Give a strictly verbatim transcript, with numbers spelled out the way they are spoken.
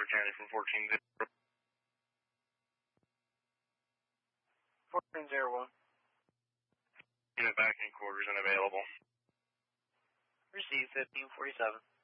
County from fourteen zero. fourteen zero one. Unit back in quarters and available. Receive fifteen forty-seven.